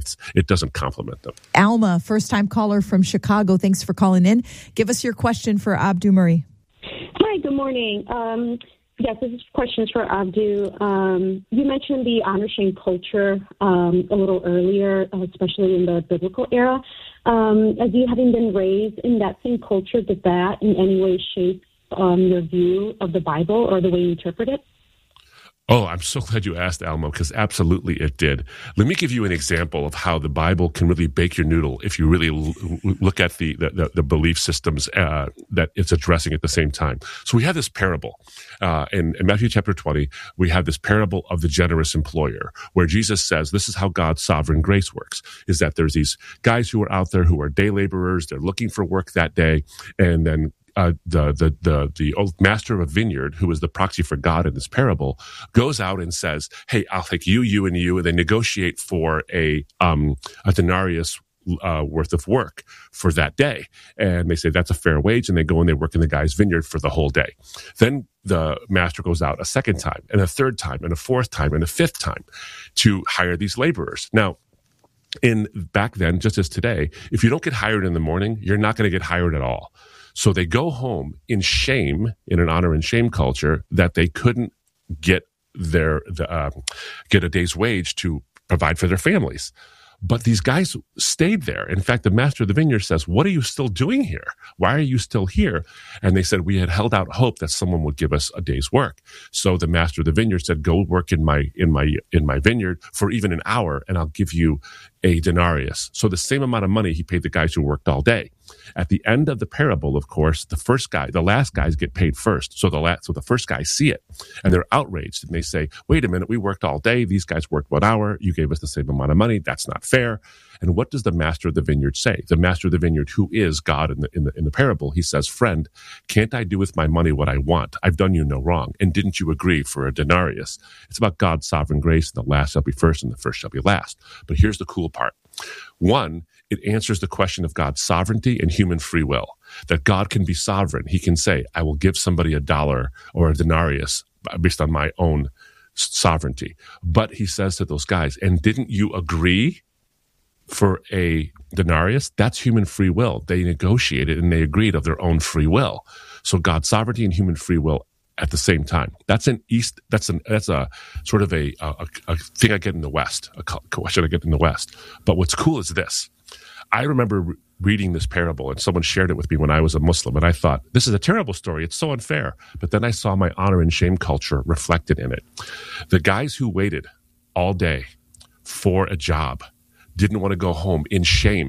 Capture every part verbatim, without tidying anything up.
faiths. It doesn't complement them. Alma, first-time caller from Chicago. Thanks for calling in. Give us your question for Abdu Murray. Hi, good morning. Um, yes, this question is for Abdu. Um, you mentioned the honor-shame culture um, a little earlier, uh, especially in the biblical era. Um, as you having been raised in that same culture, did that in any way shape um, your view of the Bible or the way you interpret it? Oh, I'm so glad you asked, Almo, because absolutely it did. Let me give you an example of how the Bible can really bake your noodle if you really l- look at the, the, the belief systems uh, that it's addressing at the same time. So we have this parable. Uh, in, in Matthew chapter twenty, we have this parable of the generous employer, where Jesus says this is how God's sovereign grace works, is that there's these guys who are out there who are day laborers, they're looking for work that day, and then Uh, the the the the old master of a vineyard, who is the proxy for God in this parable, goes out and says, "Hey, I'll take you, you, and you," and they negotiate for a um a denarius uh, worth of work for that day, and they say that's a fair wage, and they go and they work in the guy's vineyard for the whole day. Then the master goes out a second time, and a third time, and a fourth time, and a fifth time to hire these laborers. Now, in back then, just as today, if you don't get hired in the morning, you're not going to get hired at all. So they go home in shame, in an honor and shame culture, that they couldn't get their the, uh, get a day's wage to provide for their families. But these guys stayed there. In fact, the master of the vineyard says, "What are you still doing here? Why are you still here?" And they said, "We had held out hope that someone would give us a day's work." So the master of the vineyard said, "Go work in my in my in my vineyard for even an hour, and I'll give you a denarius." So the same amount of money he paid the guys who worked all day. At the end of the parable, of course, the first guy, the last guys get paid first. So the last, so the first guys see it, and they're outraged, and they say, "Wait a minute, we worked all day. These guys worked one hour. You gave us the same amount of money. That's not fair." And what does the master of the vineyard say? The master of the vineyard, who is God in the in the in the parable, he says, "Friend, can't I do with my money what I want? I've done you no wrong. And didn't you agree for a denarius?" It's about God's sovereign grace. The last shall be first, and the first shall be last. But here's the cool part. One, it answers the question of God's sovereignty and human free will, that God can be sovereign. He can say, "I will give somebody a dollar or a denarius based on my own sovereignty." But he says to those guys, "And didn't you agree for a denarius?" That's human free will. They negotiated and they agreed of their own free will. So God's sovereignty and human free will at the same time. That's an East. That's an that's a sort of a a, a thing I get in the West. A question I get in the West. But what's cool is this. I remember re- reading this parable, and someone shared it with me when I was a Muslim, and I thought, this is a terrible story. It's so unfair. But then I saw my honor and shame culture reflected in it. The guys who waited all day for a job didn't want to go home in shame.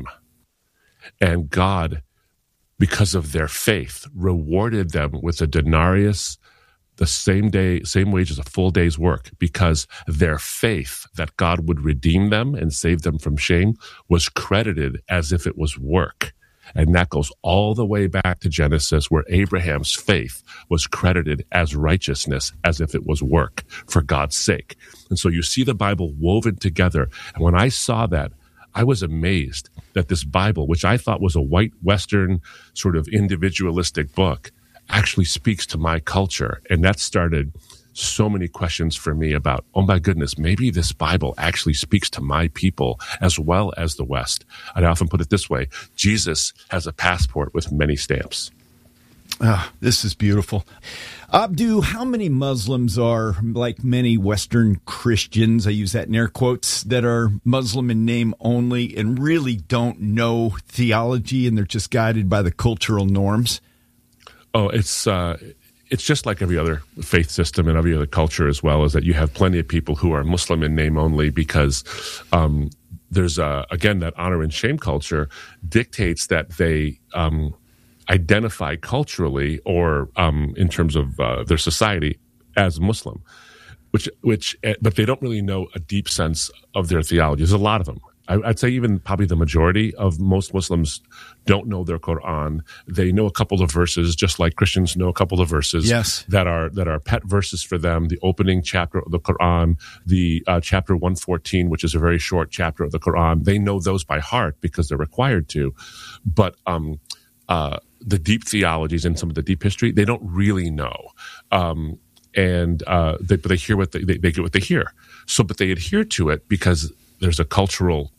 And God, because of their faith, rewarded them with a denarius, the same day, same wage as a full day's work, because their faith that God would redeem them and save them from shame was credited as if it was work. And that goes all the way back to Genesis, where Abraham's faith was credited as righteousness, as if it was work for God's sake. And so you see the Bible woven together. And when I saw that, I was amazed that this Bible, which I thought was a white Western sort of individualistic book, actually speaks to my culture. And that started so many questions for me about, oh my goodness, maybe this Bible actually speaks to my people as well as the West. And I often put it this way: Jesus has a passport with many stamps. Ah, this is beautiful. Abdu, how many Muslims are, like many Western Christians, I use that in air quotes, that are Muslim in name only and really don't know theology, and they're just guided by the cultural norms? Oh, it's uh, it's just like every other faith system and every other culture as well, is that you have plenty of people who are Muslim in name only because um, there's, uh, again, that honor and shame culture dictates that they um, identify culturally or um, in terms of uh, their society as Muslim, which, which, but they don't really know a deep sense of their theology. There's a lot of them. I'd say even probably the majority of most Muslims don't know their Quran. They know a couple of verses, just like Christians know a couple of verses yes. that are that are pet verses for them. The opening chapter of the Quran, the uh, chapter one fourteen, which is a very short chapter of the Quran. They know those by heart because they're required to. But um, uh, the deep theologies and some of the deep history, they don't really know. Um, and uh, they, but they hear what they, they, they get what they hear. So, but they adhere to it because there's a cultural